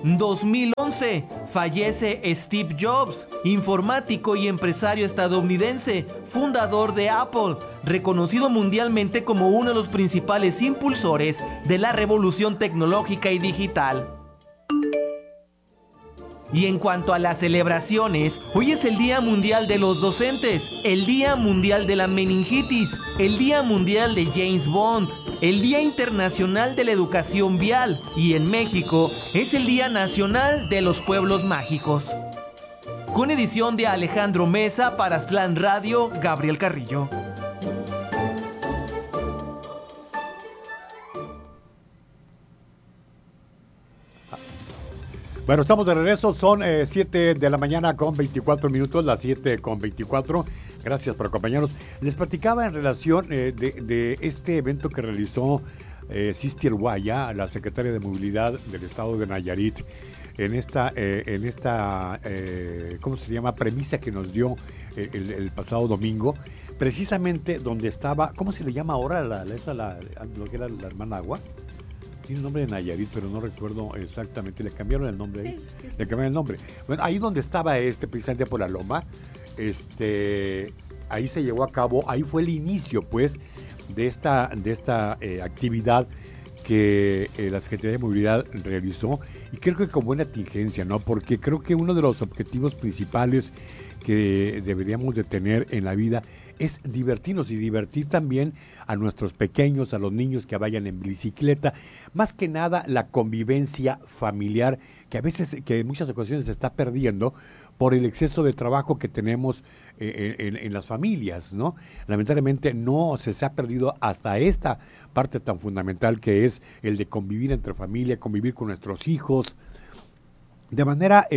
2011, fallece Steve Jobs, informático y empresario estadounidense, fundador de Apple, reconocido mundialmente como uno de los principales impulsores de la revolución tecnológica y digital. Y en cuanto a las celebraciones, hoy es el Día Mundial de los Docentes, el Día Mundial de la Meningitis, el Día Mundial de James Bond, el Día Internacional de la Educación Vial y en México es el Día Nacional de los Pueblos Mágicos. Con edición de Alejandro Mesa para Aztlán Radio, Gabriel Carrillo. Bueno, estamos de regreso, son 7 de la mañana con 24 minutos, las 7 con 24. Gracias por acompañarnos. Les platicaba en relación de este evento que realizó Sisti Guaya, la secretaria de Movilidad del Estado de Nayarit, en esta ¿cómo se llama? Premisa que nos dio el pasado domingo, precisamente donde estaba, ¿cómo se le llama ahora lo que era la hermana Agua? Tiene un nombre de Nayarit, pero no recuerdo exactamente. Le cambiaron el nombre. Sí. Le cambiaron el nombre. Bueno, ahí donde estaba precisamente por la Loma, ahí se llevó a cabo, ahí fue el inicio, pues, de esta actividad que la Secretaría de Movilidad realizó, y creo que con buena tingencia, ¿no? Porque creo que uno de los objetivos principales que deberíamos de tener en la vida es divertirnos y divertir también a nuestros pequeños, a los niños que vayan en bicicleta, más que nada la convivencia familiar que a veces, que en muchas ocasiones se está perdiendo por el exceso de trabajo que tenemos en las familias, ¿no? Lamentablemente no se ha perdido hasta esta parte tan fundamental que es el de convivir entre familia, convivir con nuestros hijos, de manera,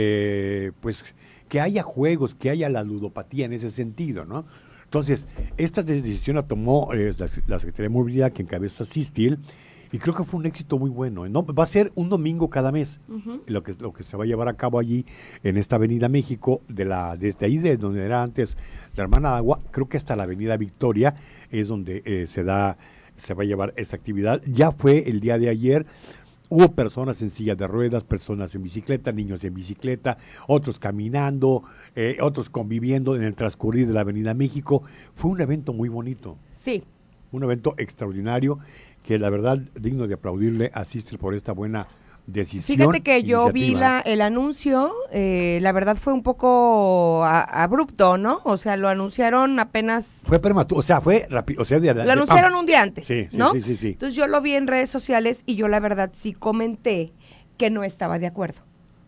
pues, que haya juegos, que haya la ludopatía en ese sentido, ¿no? Entonces, esta decisión la tomó la Secretaría de Movilidad, que encabeza Sistil, y creo que fue un éxito muy bueno. ¿No? Va a ser un domingo cada mes, lo que se va a llevar a cabo allí en esta Avenida México, desde ahí de donde era antes la Hermana Agua, creo que hasta la Avenida Victoria es donde se va a llevar esta actividad. Ya fue el día de ayer. Hubo personas en silla de ruedas, personas en bicicleta, niños en bicicleta, otros caminando, otros conviviendo en el transcurrir de la Avenida México. Fue un evento muy bonito. Sí. Un evento extraordinario que la verdad digno de aplaudirle a Sistel por esta buena decisión. Fíjate que yo vi el anuncio, la verdad fue un poco abrupto, ¿no? O sea, lo anunciaron apenas... Fue prematuro, o sea, fue rápido. O sea, lo anunciaron un día antes, sí, ¿no? Sí. Entonces yo lo vi en redes sociales y yo la verdad sí comenté que no estaba de acuerdo.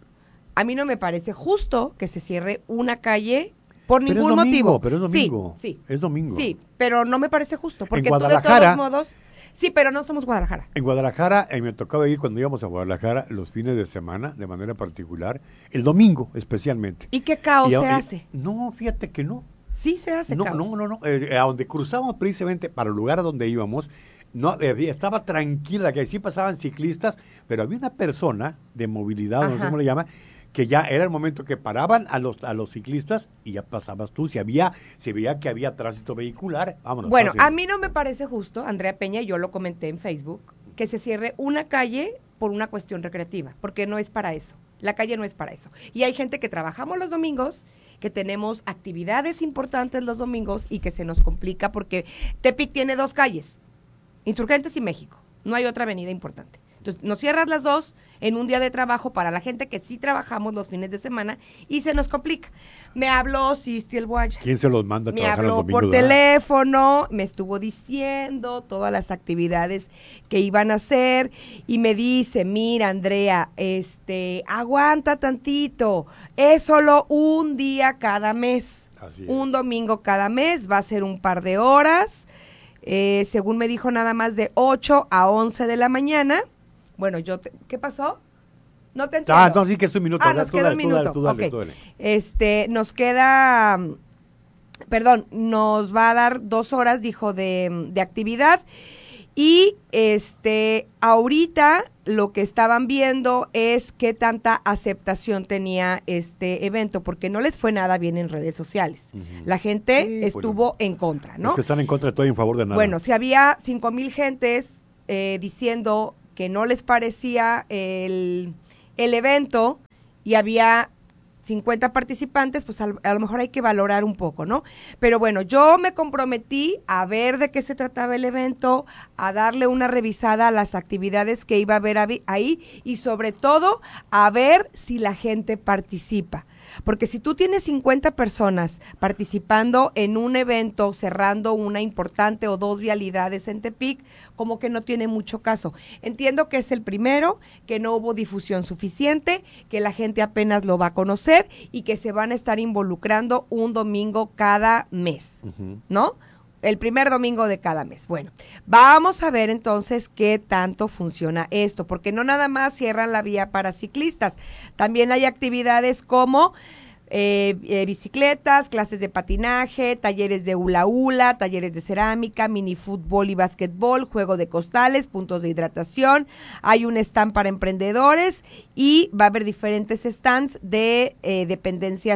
A mí no me parece justo que se cierre una calle por ningún motivo. Pero es domingo. Sí. Es domingo. Sí, pero no me parece justo, porque en tú de todos modos... Sí, pero no somos Guadalajara. En Guadalajara, me tocaba ir cuando íbamos a Guadalajara los fines de semana, de manera particular, el domingo especialmente. ¿Y qué caos se hace? No, fíjate que no. Sí se hace caos. No. A donde cruzamos precisamente para el lugar a donde íbamos, no estaba tranquila, que sí pasaban ciclistas, pero había una persona de movilidad, no sé cómo le llama, que ya era el momento que paraban a los ciclistas y ya pasabas tú. Se veía que había tránsito vehicular, vámonos. Bueno, a mí no me parece justo, Andrea Peña, yo lo comenté en Facebook, que se cierre una calle por una cuestión recreativa, porque no es para eso. La calle no es para eso. Y hay gente que trabajamos los domingos, que tenemos actividades importantes los domingos y que se nos complica porque Tepic tiene 2 calles, Insurgentes y México. No hay otra avenida importante. Entonces, nos cierras las 2 en un día de trabajo para la gente que sí trabajamos los fines de semana y se nos complica. Me habló Sistel Guaya. ¿Quién se los manda a trabajar los domingos? Me habló por teléfono, me estuvo diciendo todas las actividades que iban a hacer y me dice, mira, Andrea, aguanta tantito, es solo un día cada mes, un domingo cada mes, va a ser un par de horas, según me dijo nada más de 8 a 11 de la mañana. Bueno, ¿qué pasó? No te entiendo. No, sí que es un minuto. Nos queda un minuto. Tú dale. Nos queda, nos va a dar 2 horas, dijo, de actividad. Y ahorita lo que estaban viendo es qué tanta aceptación tenía este evento, porque no les fue nada bien en redes sociales. La gente estuvo en contra, ¿no? Los que están en contra de todo y en favor de nada. Bueno, si había 5,000 gentes diciendo que no les parecía el el evento y había 50 participantes, pues a lo mejor hay que valorar un poco, ¿no? Pero bueno, yo me comprometí a ver de qué se trataba el evento, a darle una revisada a las actividades que iba a haber ahí y sobre todo a ver si la gente participa. Porque si tú tienes 50 personas participando en un evento, cerrando una importante o 2 vialidades en Tepic, como que no tiene mucho caso. Entiendo que es el primero, que no hubo difusión suficiente, que la gente apenas lo va a conocer y que se van a estar involucrando un domingo cada mes, ¿no? El primer domingo de cada mes. Bueno, vamos a ver entonces qué tanto funciona esto, porque no nada más cierran la vía para ciclistas, también hay actividades como bicicletas, clases de patinaje, talleres de hula hula, talleres de cerámica, mini fútbol y básquetbol, juego de costales, puntos de hidratación, hay un stand para emprendedores y va a haber diferentes stands de dependencias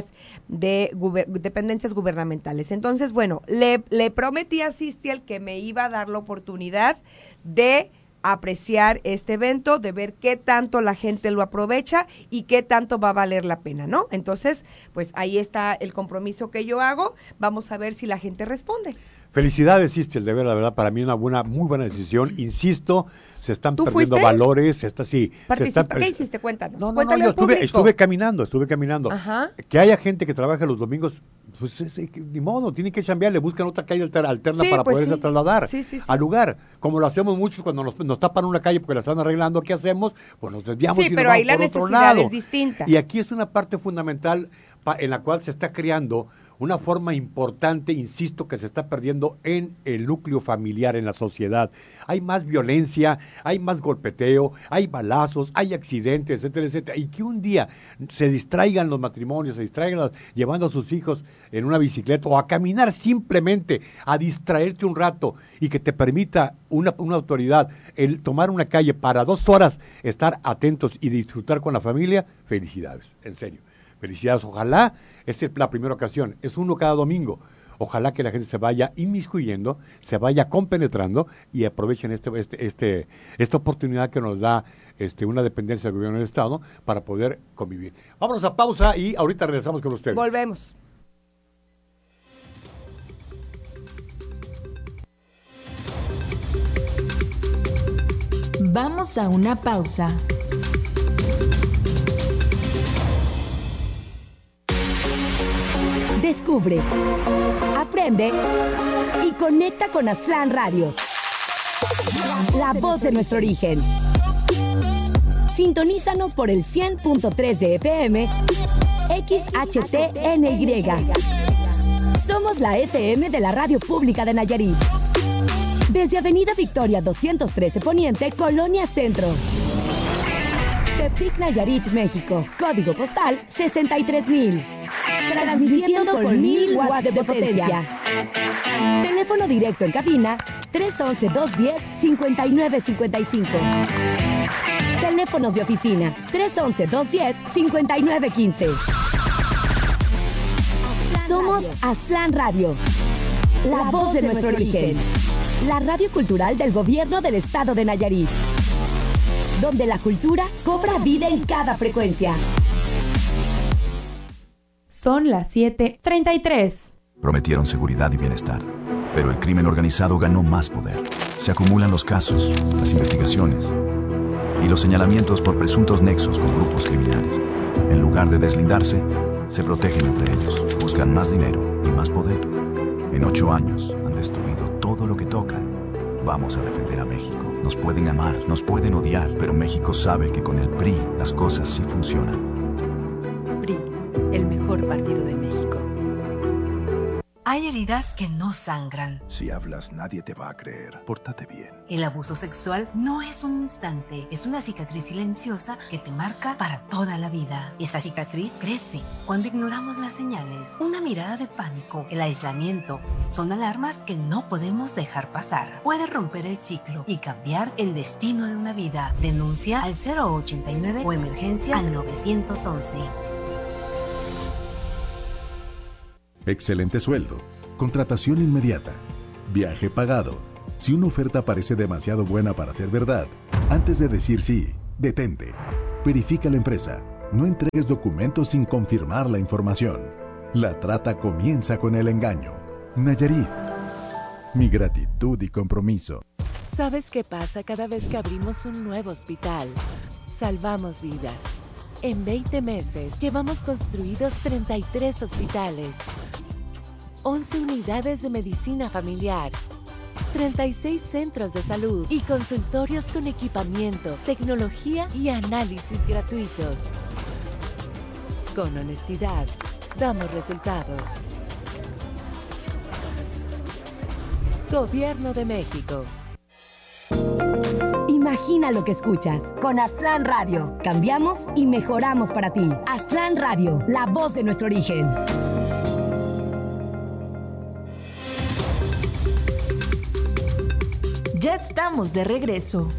gubernamentales. Entonces, bueno, le prometí a Cistiel que me iba a dar la oportunidad de apreciar este evento, de ver qué tanto la gente lo aprovecha y qué tanto va a valer la pena, ¿no? Entonces, pues ahí está el compromiso que yo hago, vamos a ver si la gente responde. Felicidades, Cistiel, de verdad, la verdad, para mí muy buena decisión, insisto, se están ¿Tú perdiendo fuiste? valores, ¿Qué hiciste? Cuéntanos. No, Cuéntale yo al público. estuve caminando. Ajá. Que haya gente que trabaja los domingos, pues ni modo, tienen que chambear, le buscan otra calle alterna Sí, para pues poderse sí. trasladar Sí. al lugar, como lo hacemos muchos cuando nos tapan una calle porque la están arreglando, ¿qué hacemos? Pues nos desviamos Sí, y pero nos ahí vamos la por otro necesidad lado. es distinta. Y aquí es una parte fundamental en la cual se está creando una forma importante, insisto, que se está perdiendo en el núcleo familiar, en la sociedad. Hay más violencia, hay más golpeteo, hay balazos, hay accidentes, etcétera, etcétera. Y que un día se distraigan los matrimonios, se distraigan llevando a sus hijos en una bicicleta o a caminar simplemente, a distraerte un rato y que te permita una autoridad el tomar una calle para 2 horas, estar atentos y disfrutar con la familia, felicidades, en serio. Felicidades, ojalá, es la primera ocasión, es uno cada domingo. Ojalá que la gente se vaya inmiscuyendo, se vaya compenetrando y aprovechen esta oportunidad que nos da una dependencia del gobierno del Estado para poder convivir. Vámonos a pausa y ahorita regresamos con ustedes. Volvemos. Vamos a una pausa. Descubre, aprende y conecta con Aztlán Radio. La voz de nuestro origen. Sintonízanos por el 100.3 de FM, XHTNY. Somos la FM de la Radio Pública de Nayarit. Desde Avenida Victoria 213 Poniente, Colonia Centro. Tepic, Nayarit, México. Código postal 63,000. Transmitiendo con 1000 watts de potencia. Teléfono directo en cabina 311-210-5955. Teléfonos de oficina 311-210-5915. Somos Aztlán Radio, la voz de nuestro origen. La radio cultural del gobierno del estado de Nayarit, donde la cultura cobra vida en cada frecuencia. Son las 7:33. Prometieron seguridad y bienestar, pero el crimen organizado ganó más poder. Se acumulan los casos, las investigaciones y los señalamientos por presuntos nexos con grupos criminales. En lugar de deslindarse, se protegen entre ellos, buscan más dinero y más poder. En 8 años han destruido todo lo que tocan. Vamos a defender a México. Nos pueden amar, nos pueden odiar, pero México sabe que con el PRI las cosas sí funcionan. PRI, el mejor partido de México. Hay heridas que no sangran. Si hablas, nadie te va a creer. Pórtate bien. El abuso sexual no es un instante, es una cicatriz silenciosa que te marca para toda la vida. Esa cicatriz crece cuando ignoramos las señales. Una mirada de pánico, el aislamiento, son alarmas que no podemos dejar pasar. Puede romper el ciclo y cambiar el destino de una vida. Denuncia al 089 o emergencias al 911. Excelente sueldo, contratación inmediata, viaje pagado. Si una oferta parece demasiado buena para ser verdad, antes de decir sí, detente. Verifica la empresa. No entregues documentos sin confirmar la información. La trata comienza con el engaño. Nayarit. Mi gratitud y compromiso. ¿Sabes qué pasa cada vez que abrimos un nuevo hospital? Salvamos vidas. En 20 meses llevamos construidos 33 hospitales, 11 unidades de medicina familiar, 36 centros de salud y consultorios con equipamiento, tecnología y análisis gratuitos. Con honestidad, damos resultados. Gobierno de México. Imagina lo que escuchas. Con Aztlán Radio. Cambiamos y mejoramos para ti. Aztlán Radio, la voz de nuestro origen. Ya estamos de regreso.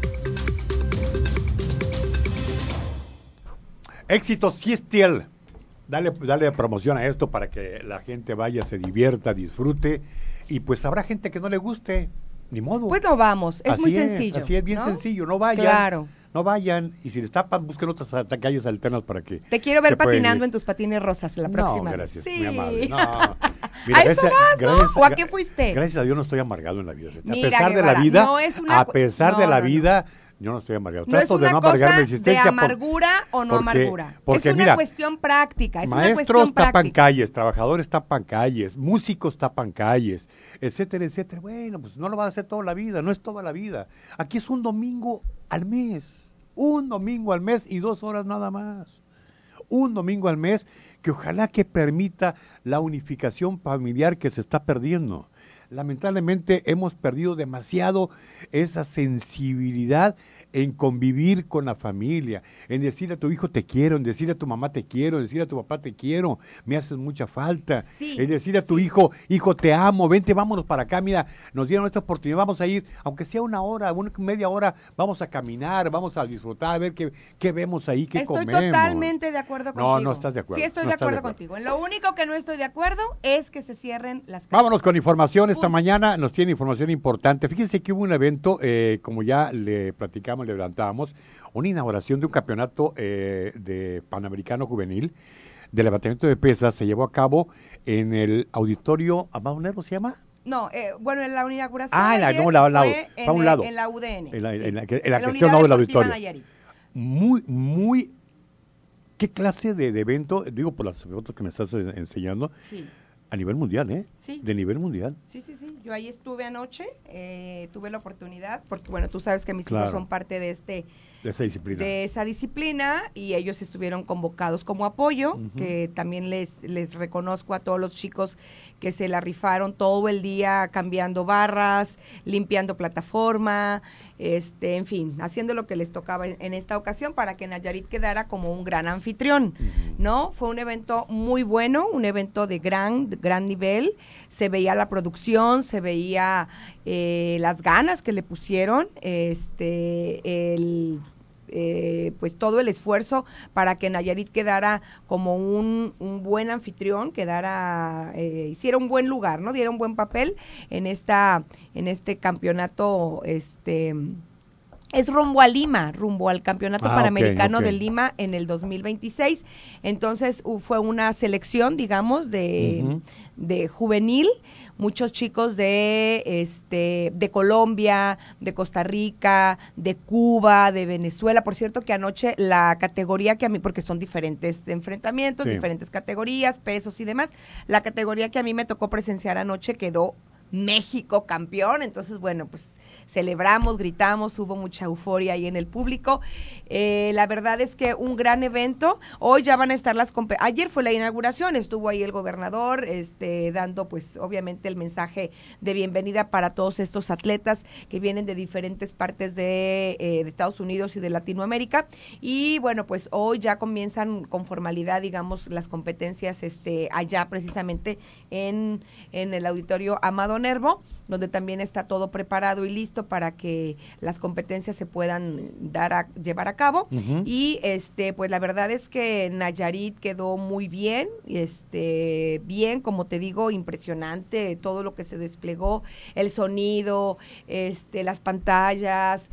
Éxito Siestiel. Dale promoción a esto para que la gente vaya, se divierta, disfrute. Y pues habrá gente que no le guste. Ni modo. Pues no vamos, es muy sencillo. Así es, bien sencillo, no vayan. Claro. No vayan, y si les tapan, busquen otras calles alternas para que... Te quiero ver patinando en tus patines rosas la próxima. No, gracias, sí. muy amable. No. Mira, ¿a eso vas, no? ¿O a qué fuiste? Gracias a Dios no estoy amargado en la vida. Mira, a pesar Guevara, de la vida, no es una... a pesar de la vida... Yo no estoy amargado. No Trato es una de no cosa amargar mi existencia. de amargura o no amargura. Porque es una mira, cuestión práctica. Es maestros una cuestión tapan práctica. calles, trabajadores tapan calles, músicos tapan calles, etcétera, etcétera. Bueno, pues no lo van a hacer toda la vida, no es toda la vida. Aquí es un domingo al mes. Un domingo al mes y 2 horas nada más. Un domingo al mes que ojalá que permita la unificación familiar que se está perdiendo. Lamentablemente hemos perdido demasiado esa sensibilidad en convivir con la familia, en decirle a tu hijo te quiero, en decirle a tu mamá te quiero, en decirle a tu papá te quiero, me haces mucha falta, en decirle a tu hijo te amo, vente, vámonos para acá, mira, nos dieron esta oportunidad, vamos a ir, aunque sea una hora, media hora, vamos a caminar, vamos a disfrutar, a ver qué vemos ahí, qué comemos. Estoy totalmente de acuerdo contigo. No estás de acuerdo. Sí, estoy de acuerdo contigo. En lo único que no estoy de acuerdo es que se cierren las calles. Vámonos con información. Esta mañana nos tiene información importante. Fíjense que hubo un evento, como ya le platicamos, le adelantábamos, una inauguración de un campeonato de Panamericano Juvenil de levantamiento de pesas. Se llevó a cabo en el auditorio Amado Nervo, ¿se llama? No, bueno, en la inauguración fue a un lado. En la UDN. En la gestión del auditorio. Nayarit. Muy, ¿qué clase de evento? Digo, por las fotos que me estás enseñando. Sí. A nivel mundial, ¿eh? Sí. De nivel mundial. Sí. Yo ahí estuve anoche, tuve la oportunidad, porque bueno, tú sabes que mis hijos son parte de esa disciplina y ellos estuvieron convocados como apoyo, que también les reconozco a todos los chicos que se la rifaron todo el día cambiando barras, limpiando plataforma, en fin, haciendo lo que les tocaba en esta ocasión para que Nayarit quedara como un gran anfitrión, ¿no? Fue un evento muy bueno, un evento de gran nivel, se veía la producción, se veía las ganas que le pusieron, pues todo el esfuerzo para que Nayarit quedara como un buen anfitrión, hiciera un buen lugar, ¿no? Diera un buen papel en este campeonato, es rumbo a Lima, rumbo al Campeonato Panamericano de Lima en el 2026. Entonces fue una selección, digamos, de juvenil, muchos chicos de Colombia, de Costa Rica, de Cuba, de Venezuela. Por cierto que anoche la categoría que a mí, porque son diferentes enfrentamientos, diferentes categorías, pesos y demás, la categoría que a mí me tocó presenciar anoche quedó México campeón. Entonces, bueno, pues celebramos, gritamos, hubo mucha euforia ahí en el público. La verdad es que un gran evento. Hoy ya van a estar ayer fue la inauguración, estuvo ahí el gobernador dando pues obviamente el mensaje de bienvenida para todos estos atletas que vienen de diferentes partes de Estados Unidos y de Latinoamérica. Y bueno, pues hoy ya comienzan con formalidad, digamos, las competencias allá precisamente en el auditorio Amado Nervo, donde también está todo preparado y listo para que las competencias se puedan llevar a cabo. Y pues la verdad es que Nayarit quedó muy bien, bien, como te digo, impresionante todo lo que se desplegó, el sonido, las pantallas,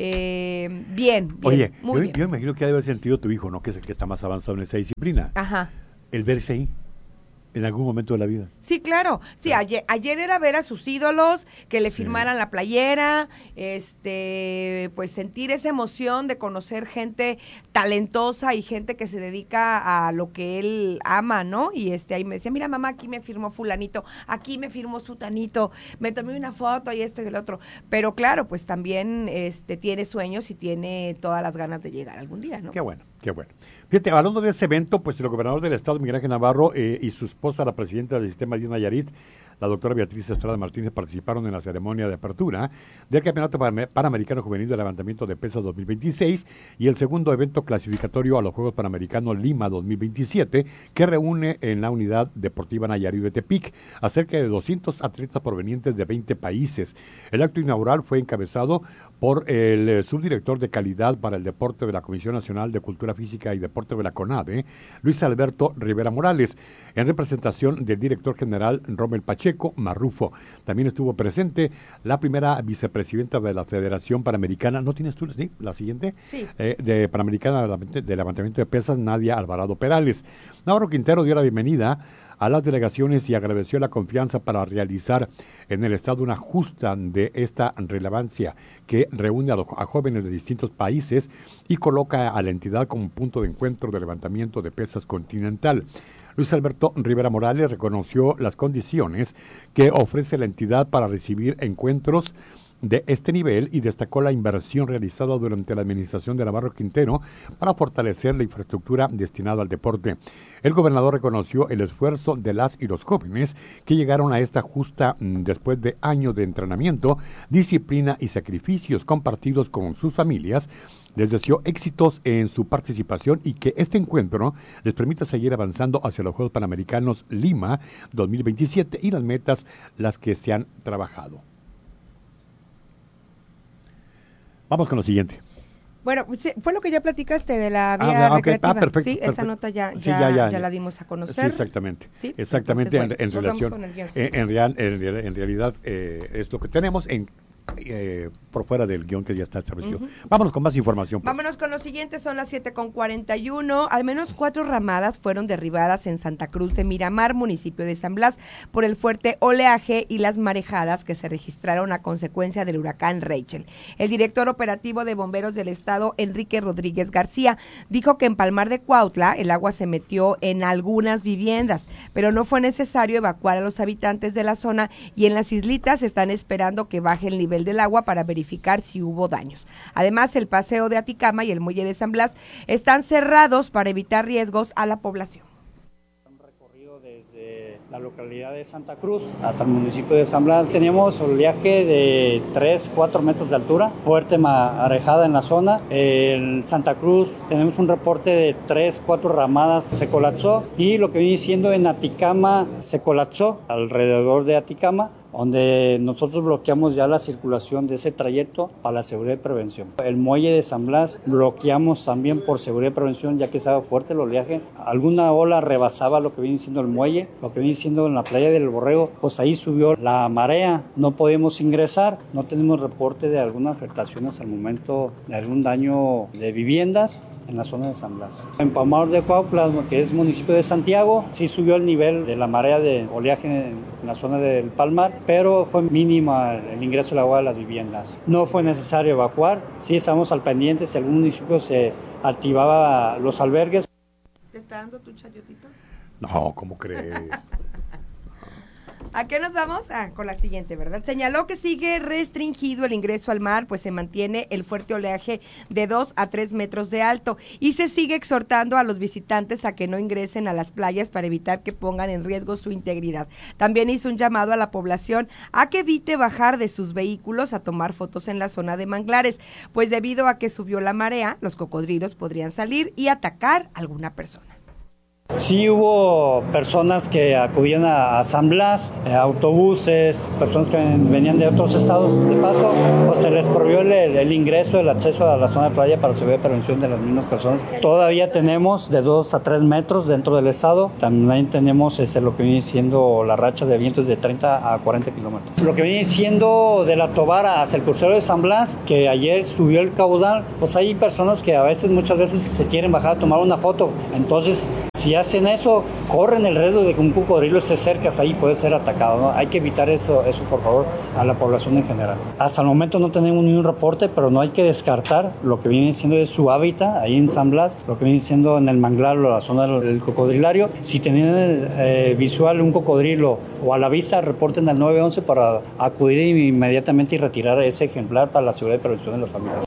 bien. Oye, muy bien. Yo imagino que ha de haber sentido tu hijo, ¿no? Que es el que está más avanzado en esa disciplina. Ajá. El verse ahí, en algún momento de la vida. Sí, claro. Sí, ayer era ver a sus ídolos, que le firmaran la playera, pues sentir esa emoción de conocer gente talentosa y gente que se dedica a lo que él ama, ¿no? Y ahí me decía, mira mamá, aquí me firmó fulanito, aquí me firmó sutanito, me tomé una foto y esto y el otro. Pero claro, pues también tiene sueños y tiene todas las ganas de llegar algún día, ¿no? Qué bueno, qué bueno. Fíjate, hablando de ese evento, pues el gobernador del estado, Miguel Ángel Navarro, y su esposa, la presidenta del sistema de Nayarit, la doctora Beatriz Estrada Martínez, participaron en la ceremonia de apertura del Campeonato Panamericano Juvenil de Levantamiento de Pesas 2026 y el segundo evento clasificatorio a los Juegos Panamericanos Lima 2027, que reúne en la Unidad Deportiva Nayarit de Tepic a cerca de 200 atletas provenientes de 20 países. El acto inaugural fue encabezado por el subdirector de calidad para el deporte de la Comisión Nacional de Cultura Física y Deporte de la CONADE, Luis Alberto Rivera Morales, en representación del director general Rommel Pacheco Marrufo. También estuvo presente la primera vicepresidenta de la Federación Panamericana, ¿no tienes tú, sí? La siguiente, sí. De Panamericana de Levantamiento de Pesas, Nadia Alvarado Perales. Navarro Quintero dio la bienvenida a las delegaciones y agradeció la confianza para realizar en el Estado una justa de esta relevancia que reúne a jóvenes de distintos países y coloca a la entidad como punto de encuentro de levantamiento de pesas continental. Luis Alberto Rivera Morales reconoció las condiciones que ofrece la entidad para recibir encuentros de este nivel y destacó la inversión realizada durante la administración de Navarro Quintero para fortalecer la infraestructura destinada al deporte. El gobernador reconoció el esfuerzo de las y los jóvenes que llegaron a esta justa después de años de entrenamiento, disciplina y sacrificios compartidos con sus familias. Les deseó éxitos en su participación y que este encuentro les permita seguir avanzando hacia los Juegos Panamericanos Lima 2027 y las metas las que se han trabajado. Vamos con lo siguiente. Bueno, fue lo que ya platicaste de la vía recreativa. Perfecto, sí, perfecto. esa nota ya la dimos a conocer. Sí, exactamente. ¿Sí? Exactamente. Entonces, en relación, en realidad es lo que tenemos por fuera del guión que ya está establecido. Vámonos con más información. Pues. Vámonos con lo siguiente, son las 7:41. Al menos 4 ramadas fueron derribadas en Santa Cruz de Miramar, municipio de San Blas, por el fuerte oleaje y las marejadas que se registraron a consecuencia del huracán Rachel. El director operativo de bomberos del estado, Enrique Rodríguez García, dijo que en Palmar de Cuautla el agua se metió en algunas viviendas, pero no fue necesario evacuar a los habitantes de la zona y en las islitas están esperando que baje el nivel del agua para verificar si hubo daños. Además, el paseo de Aticama y el muelle de San Blas están cerrados para evitar riesgos a la población. Un recorrido desde la localidad de Santa Cruz hasta el municipio de San Blas. Teníamos oleaje de 3-4 metros de altura, fuerte marejada en la zona. En Santa Cruz tenemos un reporte de 3-4 ramadas, se colapsó, y lo que viene siendo en Aticama se colapsó alrededor de Aticama, donde nosotros bloqueamos ya la circulación de ese trayecto para la seguridad y prevención. El muelle de San Blas bloqueamos también por seguridad y prevención, ya que estaba fuerte el oleaje. Alguna ola rebasaba lo que viene siendo el muelle, lo que viene siendo en la playa del Borrego, pues ahí subió la marea, no podemos ingresar, no tenemos reporte de alguna afectación hasta el momento, de algún daño de viviendas en la zona de San Blas. En Palmar de Cuautla, que es municipio de Santiago, sí subió el nivel de la marea de oleaje en la zona del Palmar, pero fue mínima el ingreso del agua a las viviendas. No fue necesario evacuar, sí estamos al pendiente si algún municipio se activaba los albergues. ¿Te está dando tu chayotito? No, ¿cómo crees? ¿A qué nos vamos? Con la siguiente, ¿verdad? Señaló que sigue restringido el ingreso al mar, pues se mantiene el fuerte oleaje de 2 a 3 metros de alto y se sigue exhortando a los visitantes a que no ingresen a las playas para evitar que pongan en riesgo su integridad. También hizo un llamado a la población a que evite bajar de sus vehículos a tomar fotos en la zona de manglares, pues debido a que subió la marea, los cocodrilos podrían salir y atacar a alguna persona. Sí hubo personas que acudían a San Blas, autobuses, personas que venían de otros estados de paso, o se les prohibió el ingreso, el acceso a la zona de playa para seguridad y prevención de las mismas personas. Todavía tenemos de 2 a 3 metros dentro del estado. También tenemos lo que viene siendo la racha de vientos de 30 a 40 kilómetros. Lo que viene siendo de la Tobar hacia el crucero de San Blas, que ayer subió el caudal, pues hay personas que muchas veces se quieren bajar a tomar una foto. Entonces, si hacen eso, corren el riesgo de que un cocodrilo esté cerca, ahí puede ser atacado, ¿no? Hay que evitar eso por favor, a la población en general. Hasta el momento no tenemos ni un reporte, pero no hay que descartar lo que viene siendo de su hábitat, ahí en San Blas, lo que viene siendo en el manglar o la zona del cocodrilario. Si tienen visual un cocodrilo o a la vista, reporten al 911 para acudir inmediatamente y retirar ese ejemplar para la seguridad y prevención de las familias.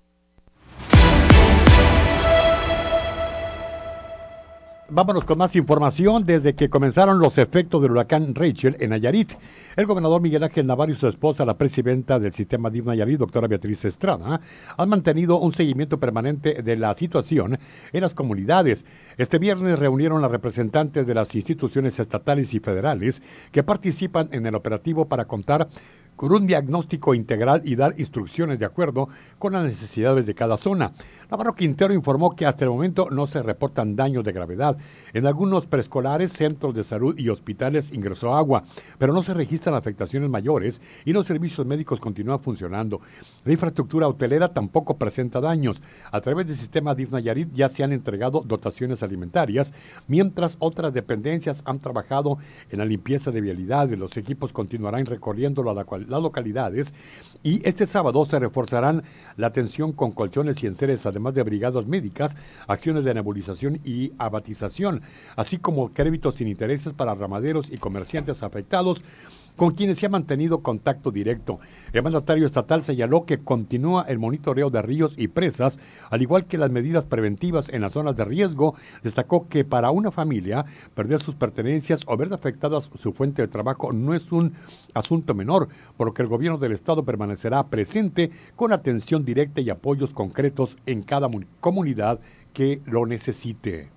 Vámonos con más información. Desde que comenzaron los efectos del huracán Rachel en Nayarit, el gobernador Miguel Ángel Navarro y su esposa, la presidenta del sistema DIF Nayarit, doctora Beatriz Estrada, han mantenido un seguimiento permanente de la situación en las comunidades. Este viernes reunieron a representantes de las instituciones estatales y federales que participan en el operativo para contar con un diagnóstico integral y dar instrucciones de acuerdo con las necesidades de cada zona. Navarro Quintero informó que hasta el momento no se reportan daños de gravedad. En algunos preescolares, centros de salud y hospitales ingresó agua, pero no se registran afectaciones mayores y los servicios médicos continúan funcionando. La infraestructura hotelera tampoco presenta daños. A través del sistema DIF Nayarit ya se han entregado dotaciones alimentarias, mientras otras dependencias han trabajado en la limpieza de vialidades. Los equipos continuarán recorriendo las localidades y este sábado se reforzarán la atención con colchones y enseres, además de brigadas médicas, acciones de nebulización y abatización, así como créditos sin intereses para ramaderos y comerciantes afectados, con quienes se ha mantenido contacto directo. El mandatario estatal señaló que continúa el monitoreo de ríos y presas, al igual que las medidas preventivas en las zonas de riesgo. Destacó que para una familia, perder sus pertenencias o ver afectadas su fuente de trabajo no es un asunto menor, por lo que el gobierno del estado permanecerá presente con atención directa y apoyos concretos en cada comunidad que lo necesite.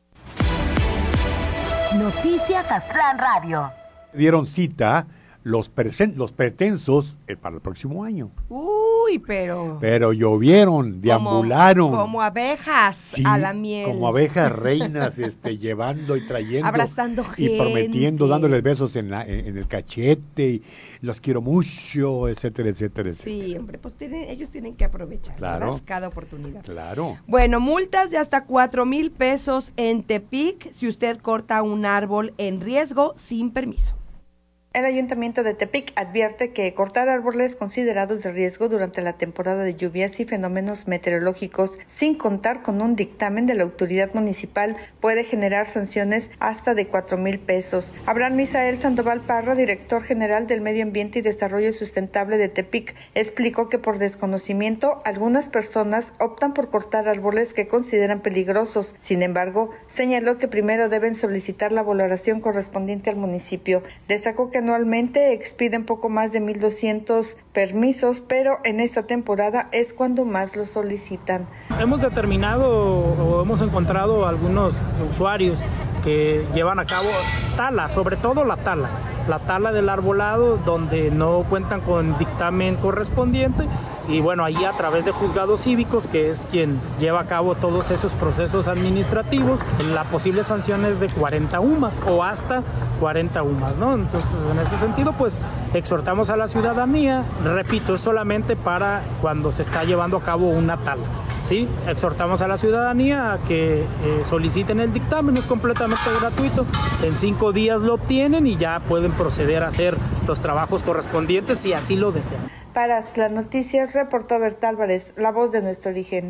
Noticias Aztlán Radio. Dieron cita los pretensos para el próximo año. Uy, pero llovieron, deambularon. Como abejas, sí, a la miel. Como abejas reinas, llevando y trayendo. Abrazando gente. Y prometiendo, dándoles besos en el cachete, y los quiero mucho, etcétera, etcétera, etcétera. Sí, hombre, pues ellos tienen que aprovechar, claro, ¿verdad? Cada oportunidad. Claro. Bueno, multas de hasta 4,000 pesos en Tepic si usted corta un árbol en riesgo sin permiso. El Ayuntamiento de Tepic advierte que cortar árboles considerados de riesgo durante la temporada de lluvias y fenómenos meteorológicos sin contar con un dictamen de la autoridad municipal puede generar sanciones hasta de 4,000 pesos. Abraham Misael Sandoval Parra, director general del Medio Ambiente y Desarrollo Sustentable de Tepic, explicó que por desconocimiento algunas personas optan por cortar árboles que consideran peligrosos. Sin embargo, señaló que primero deben solicitar la valoración correspondiente al municipio. Destacó que anualmente expiden poco más de 1,200 permisos, pero en esta temporada es cuando más los solicitan. Hemos determinado o hemos encontrado algunos usuarios que llevan a cabo tala, sobre todo la tala del arbolado, donde no cuentan con dictamen correspondiente, y bueno, ahí a través de juzgados cívicos, que es quien lleva a cabo todos esos procesos administrativos, la posible sanción es de 40 UMAS o hasta 40 UMAS, ¿no? Entonces, en ese sentido, pues exhortamos a la ciudadanía, repito, es solamente para cuando se está llevando a cabo una tala, ¿sí? Exhortamos a la ciudadanía a que soliciten el dictamen, es completamente gratuito, en 5 días lo obtienen y ya pueden proceder a hacer los trabajos correspondientes si así lo desean. Para las noticias, reportó Berta Álvarez, la voz de nuestro origen.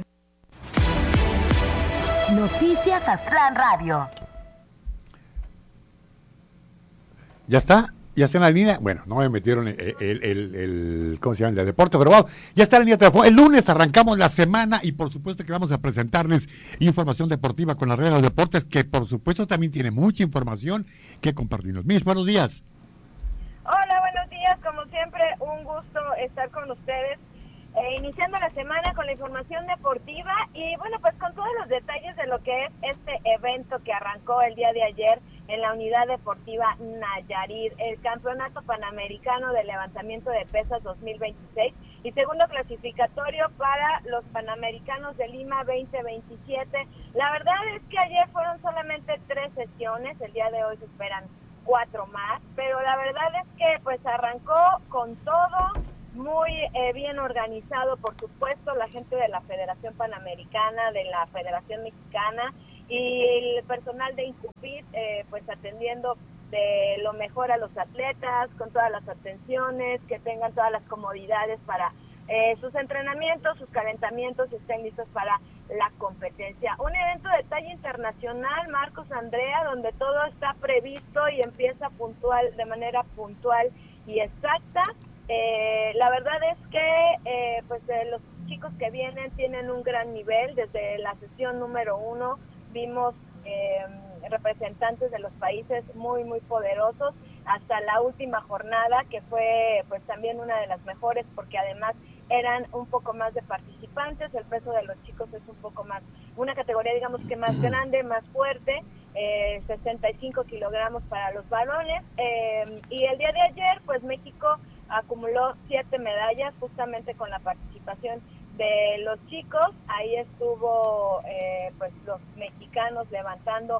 Noticias Aztlán Radio. ¿Ya está? ¿Ya está en la línea? Bueno, no me metieron ¿cómo se llama? El de deporte, pero vamos, ya está en la línea de teléfono. El lunes arrancamos la semana y por supuesto que vamos a presentarles información deportiva con las reglas de deportes, que por supuesto también tiene mucha información que compartirnos. Miss, buenos días. Hola, buenos días, como siempre, un gusto estar con ustedes. iniciando la semana con la información deportiva y bueno, pues con todos los detalles de lo que es este evento que arrancó el día de ayer en la Unidad Deportiva Nayarit, el Campeonato Panamericano de Levantamiento de Pesas 2026 y segundo clasificatorio para los Panamericanos de Lima 2027. La verdad es que ayer fueron solamente 3 sesiones, el día de hoy se esperan 4 más, pero la verdad es que pues arrancó con todo, muy bien organizado, por supuesto, la gente de la Federación Panamericana, de la Federación Mexicana y el personal de Incufit, pues atendiendo de lo mejor a los atletas, con todas las atenciones, que tengan todas las comodidades para sus entrenamientos, sus calentamientos, y estén listos para la competencia. Un evento de talla internacional, Marcos, Andrea, donde todo está previsto y empieza de manera puntual y exacta. La verdad es que los chicos que vienen tienen un gran nivel. Desde la sesión número 1 vimos representantes de los países muy muy poderosos hasta la última jornada, que fue pues también una de las mejores, porque además eran un poco más de participantes. El peso de los chicos es un poco más, una categoría digamos que más grande, más fuerte, 65 kilogramos para los varones, y el día de ayer pues México acumuló 7 medallas justamente con la participación de los chicos. Ahí estuvo pues los mexicanos levantando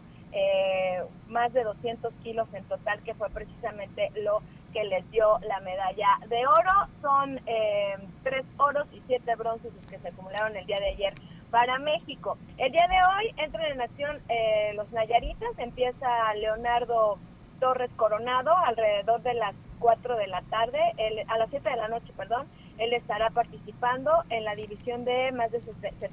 más de 200 kilos en total, que fue precisamente lo que les dio la medalla de oro. Son 3 oros y 7 bronces los que se acumularon el día de ayer para México. El día de hoy entran en acción los nayaritas. Empieza Leonardo Torres Coronado alrededor de las 4 de la tarde, a las 7 de la noche, perdón. Él estará participando en la división de más de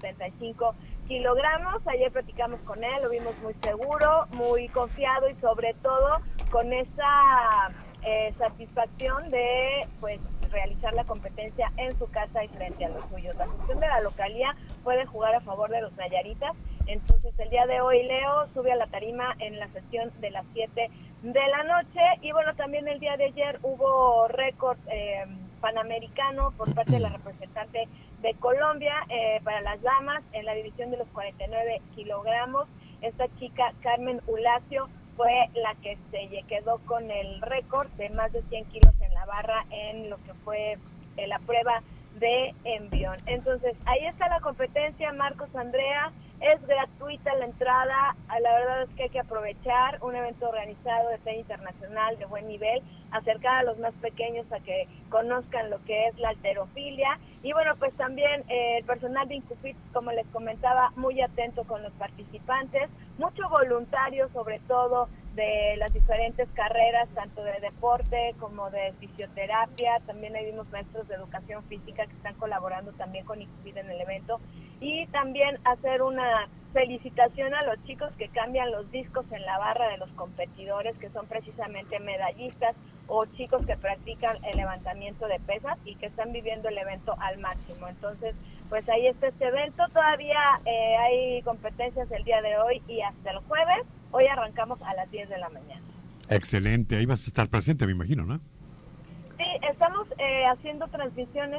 75 kilogramos. Ayer platicamos con él, lo vimos muy seguro, muy confiado y sobre todo con esa satisfacción de pues realizar la competencia en su casa y frente a los suyos. La gestión de la localía puede jugar a favor de los nayaritas. Entonces el día de hoy Leo sube a la tarima en la sesión de las 7 de la noche. Y bueno, también el día de ayer hubo récord panamericano por parte de la representante de Colombia para las damas en la división de los 49 kilogramos. Esta chica, Carmen Ulacio, fue la que se quedó con el récord de más de 100 kilos en la barra en lo que fue la prueba de envión. Entonces, ahí está la competencia, Marcos, Andrea. Es gratuita la entrada, la verdad es que hay que aprovechar un evento organizado de talla internacional de buen nivel, acercar a los más pequeños a que conozcan lo que es la halterofilia. Y bueno, pues también el personal de Incufit, como les comentaba, muy atento con los participantes, mucho voluntario sobre todo de las diferentes carreras, tanto de deporte como de fisioterapia. También ahí vimos maestros de educación física que están colaborando también con Incufit en el evento. Y también hacer una felicitación a los chicos que cambian los discos en la barra de los competidores, que son precisamente medallistas o chicos que practican el levantamiento de pesas y que están viviendo el evento al máximo. Entonces, pues ahí está este evento. Todavía hay competencias el día de hoy y hasta el jueves. Hoy arrancamos a las 10 de la mañana. Excelente, ahí vas a estar presente, me imagino, ¿no? Sí, estamos haciendo transmisiones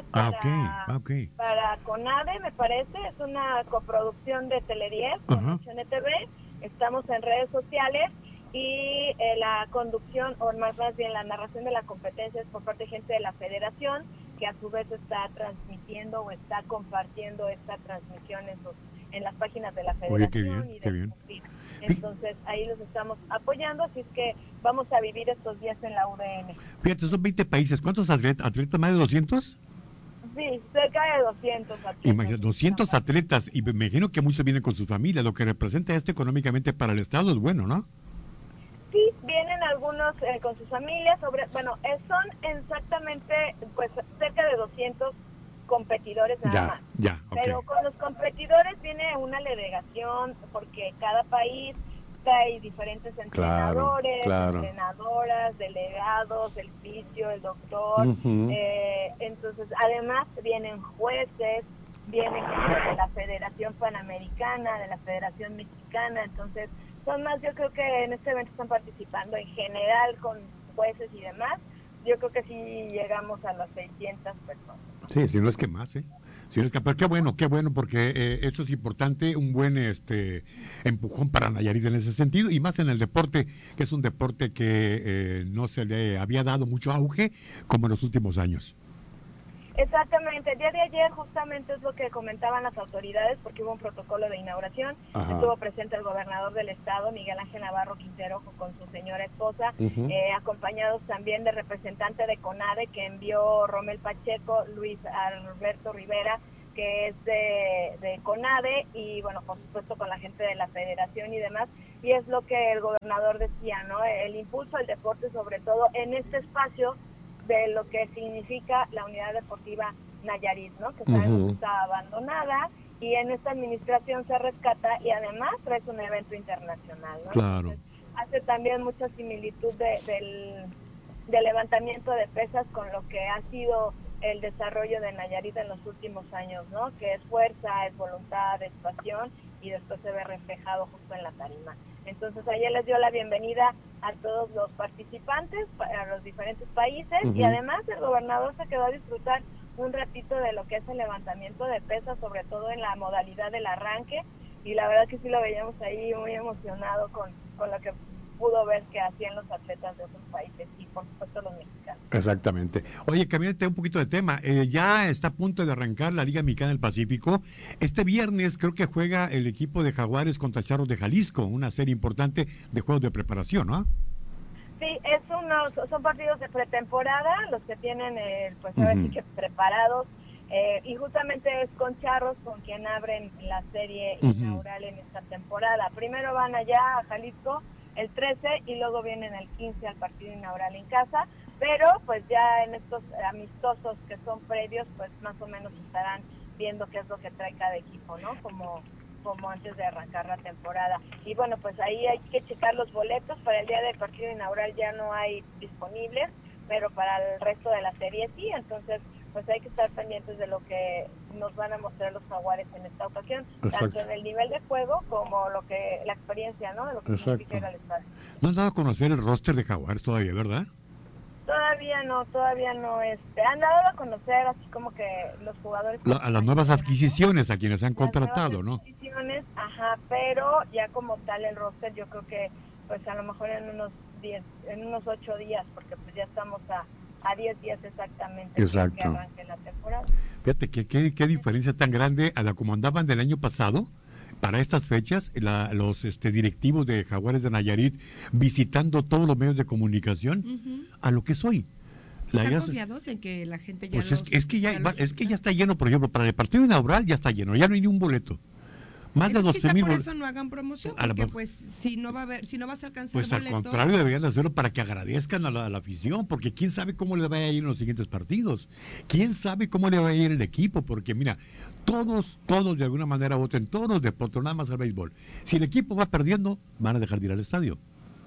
para CONADE, me parece. Es una coproducción de Tele10 con HNTV. Estamos en redes sociales y la conducción, o más bien la narración de la competencia es por parte de gente de la federación, que a su vez está transmitiendo o está compartiendo esta transmisión en las páginas de la federación. Oye, qué bien. Entonces ahí los estamos apoyando, así es que vamos a vivir estos días en la UDN. Fíjate, son 20 países. ¿Cuántos atletas? ¿Más de 200? Sí, cerca de 200 atletas. Imagínate, 200 atletas, y me imagino que muchos vienen con sus familias. Lo que representa esto económicamente para el Estado es bueno, ¿no? Sí, vienen algunos con sus familias. Son exactamente pues cerca de 200 competidores nada más. Okay. Pero con los competidores viene una delegación, porque cada país trae diferentes entrenadores, entrenadoras, delegados, el fisio, el doctor. Entonces, además vienen jueces, vienen de la Federación Panamericana, de la Federación Mexicana. Entonces, son más, yo creo que en este evento están participando en general con jueces y demás. Yo creo que sí llegamos a las 600 personas. Sí, si no es que más, Si no es que, pero qué bueno, porque esto es importante, un buen empujón para Nayarit en ese sentido, y más en el deporte, que es un deporte que no se le había dado mucho auge como en los últimos años. Exactamente, el día de ayer justamente es lo que comentaban las autoridades, porque hubo un protocolo de inauguración. Ajá. Estuvo presente el gobernador del estado, Miguel Ángel Navarro Quintero, con su señora esposa, acompañados también de representante de CONADE, que envió Romel Pacheco, Luis Alberto Rivera, que es de CONADE, y bueno, por supuesto con la gente de la federación y demás. Y es lo que el gobernador decía, ¿no? El impulso al deporte, sobre todo en este espacio de lo que significa la unidad deportiva Nayarit, ¿no? Que sabemos que está abandonada, y en esta administración se rescata, y además trae un evento internacional, ¿no? Claro. Entonces, hace también mucha similitud del levantamiento de pesas con lo que ha sido el desarrollo de Nayarit en los últimos años, ¿no? Que es fuerza, es voluntad, es pasión, y después se ve reflejado justo en la tarima. Entonces ayer les dio la bienvenida a todos los participantes, a los diferentes países, y además el gobernador se quedó a disfrutar un ratito de lo que es el levantamiento de pesas, sobre todo en la modalidad del arranque, y la verdad que sí lo veíamos ahí muy emocionado con lo que pudo ver que hacían los atletas de otros países, y por supuesto los mexicanos. Exactamente. Oye, cambiante un poquito de tema. Ya está a punto de arrancar la Liga Mexicana del Pacífico. Este viernes creo que juega el equipo de Jaguares contra Charros de Jalisco, una serie importante de juegos de preparación, ¿no? Sí, son partidos de pretemporada, los que tienen, pues ahora sí que preparados, y justamente es con Charros con quien abren la serie inaugural en esta temporada. Primero van allá a Jalisco el 13 y luego vienen el 15 al partido inaugural en casa, pero pues ya en estos amistosos que son previos, pues más o menos estarán viendo qué es lo que trae cada equipo, ¿no? Como antes de arrancar la temporada. Y bueno, pues ahí hay que checar los boletos. Para el día del partido inaugural ya no hay disponibles, pero para el resto de la serie sí. Entonces pues hay que estar pendientes de lo que nos van a mostrar los Jaguares en esta ocasión, tanto en el nivel de juego como la experiencia, ¿no? De lo que significa ir al estadio. No has dado a conocer el roster de Jaguares todavía, ¿verdad? Todavía no. Han dado a conocer así como que los jugadores... A las nuevas adquisiciones, a quienes han contratado, ¿no? Pero ya como tal el roster, yo creo que pues a lo mejor en unos 8 días, porque pues ya estamos a 10 días exactamente que arranque la temporada. Fíjate qué diferencia tan grande a la como andaban del año pasado. Para estas fechas, los directivos de Jaguares de Nayarit visitando todos los medios de comunicación a lo que es hoy. ¿Están confiados en que la gente ya pues es que ya está lleno, por ejemplo, para el partido inaugural ya está lleno, ya no hay ni un boleto. Más de 12,000 por eso no hagan promoción, porque pues si no vas a alcanzar pues boleto... al contrario, deberían de hacerlo para que agradezcan a la afición, porque quién sabe cómo le va a ir en los siguientes partidos, quién sabe cómo le va a ir el equipo, porque mira, todos de alguna manera voten, todos los deportes, nada más al béisbol. Si el equipo va perdiendo, van a dejar de ir al estadio.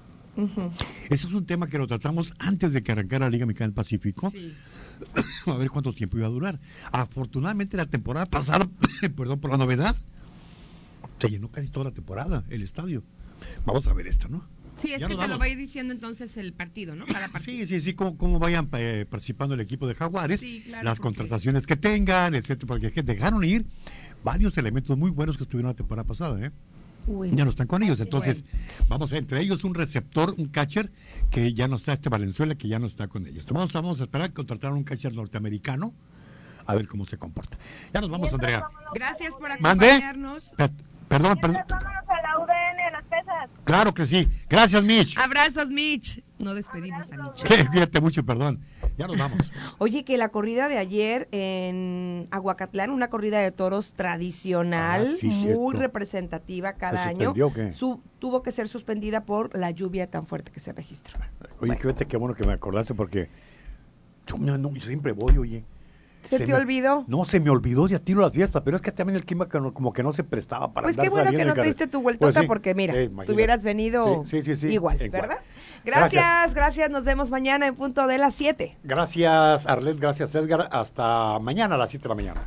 Ese es un tema que lo tratamos antes de que arrancara la Liga Mexicana del Pacífico. Sí. A ver cuánto tiempo iba a durar. Afortunadamente la temporada pasada, perdón por la novedad, se llenó casi toda la temporada el estadio. Vamos a ver esta, ¿no? Sí, es que te lo va a ir diciendo entonces el partido, ¿no? Cada partido. Sí, cómo vayan participando el equipo de Jaguares, las contrataciones que tengan, etcétera, porque dejaron ir varios elementos muy buenos que estuvieron la temporada pasada, ¿eh? Ya no están con ellos, entonces vamos a ver, entre ellos un receptor, un catcher que ya no está, Valenzuela, que ya no está con ellos. Vamos a esperar que contrataron un catcher norteamericano a ver cómo se comporta. Ya nos vamos, Andrea. Gracias por acompañarnos. Perdón. Vámonos a la UDN, a las pesas. Claro que sí. Gracias, Mitch. Abrazos, Mitch. No despedimos a Mitch. Cuídate mucho, perdón. Ya nos vamos. Oye, que la corrida de ayer en Aguacatlán, una corrida de toros tradicional, muy representativa cada año, tuvo que ser suspendida por la lluvia tan fuerte que se registró. Oye, fíjate qué bueno que me acordaste, porque yo siempre voy, oye. ¿Se te olvidó? No, se me olvidó, ya tiro las fiestas, pero es que también el clima como que no se prestaba para andar. Pues qué bueno que no te diste tu vueltota, porque mira, tú hubieras venido igual, ¿verdad? Gracias, nos vemos mañana en punto de las 7. Gracias, Arlet, gracias, Edgar, hasta mañana a las 7 de la mañana.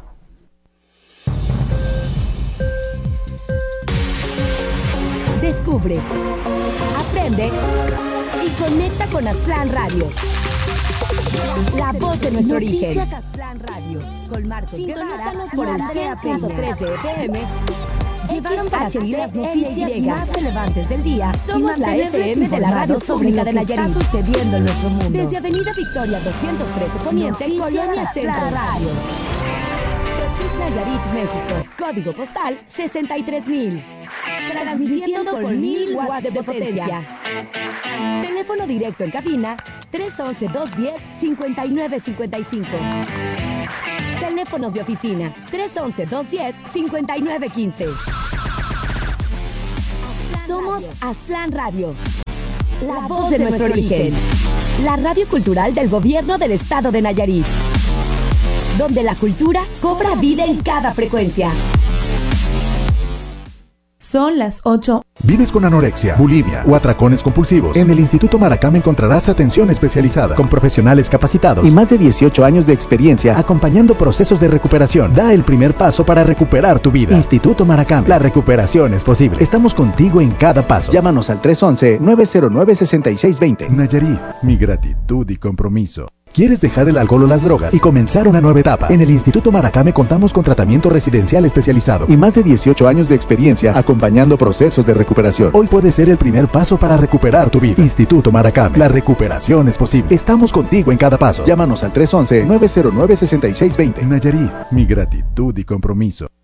Descubre, aprende y conecta con Aztlán Radio. La voz de nuestro origen. Noticias Aztlán Radio. Con Marcos Guevara por el 100.3 de FM. Llevaron para ti las noticias más relevantes del día. Somos la FM de la radio pública de Nayarit. Está sucediendo en nuestro mundo. Desde Avenida Victoria 213 Poniente, Colonia Centro Radio. Nayarit, México. Código postal 63,000. Transmitiendo con 1000 watts de potencia. Teléfono directo en cabina 311-210-5955. Teléfonos de oficina 311-210-5915. Somos Aztlán Radio. La voz de nuestro origen. La radio cultural del gobierno del estado de Nayarit. Donde la cultura cobra vida en cada frecuencia. Son las 8. ¿Vives con anorexia, bulimia o atracones compulsivos? En el Instituto Maracame encontrarás atención especializada con profesionales capacitados y más de 18 años de experiencia acompañando procesos de recuperación. Da el primer paso para recuperar tu vida. Instituto Maracame, la recuperación es posible. Estamos contigo en cada paso. Llámanos al 311-909-6620. Nayarit, mi gratitud y compromiso. ¿Quieres dejar el alcohol o las drogas y comenzar una nueva etapa? En el Instituto Maracame contamos con tratamiento residencial especializado y más de 18 años de experiencia acompañando procesos de recuperación. Hoy puede ser el primer paso para recuperar tu vida. Instituto Maracame, la recuperación es posible. Estamos contigo en cada paso. Llámanos al 311-909-6620. Nayarit, mi gratitud y compromiso.